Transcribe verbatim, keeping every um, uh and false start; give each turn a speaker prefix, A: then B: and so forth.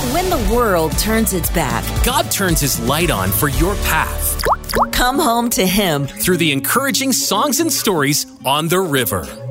A: When the world turns its back,
B: God turns His light on for your path.
A: Come home to Him
B: through the encouraging songs and stories on the river.